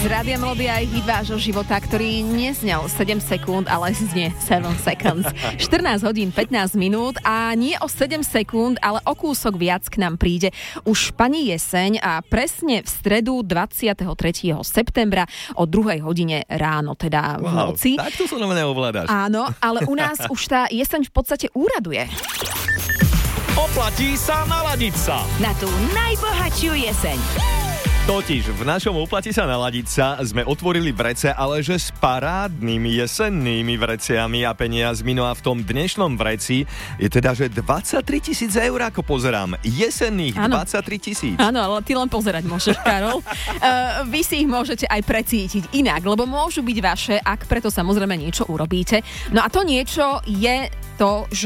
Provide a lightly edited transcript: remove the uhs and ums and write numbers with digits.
Rádia Melódia je hit vášho života, ktorý neznel 7 sekúnd, ale znie 7 seconds. 14 hodín 15 minút a nie o 7 sekúnd, ale o kúsok viac k nám príde už pani jeseň a presne v stredu 23. septembra o 2 hodine ráno, teda v noci. Takto sa na mňa ovládaš. Áno, ale u nás už tá jeseň v podstate úraduje. Oplatí sa naladiť sa. Na tú najbohatšiu jeseň. Totiž v našom Oplatí sa naladiť sa sme otvorili vrece, ale že s parádnymi jesennými vreciami a peniazmi. No a v tom dnešnom vreci je teda, že 23 000 eur, ako pozerám. Jesenných 23 000. Áno, ale ty len pozerať môžeš, Karol. Vy si ich môžete aj precítiť inak, lebo môžu byť vaše, ak preto samozrejme niečo urobíte. No a to niečo je to, že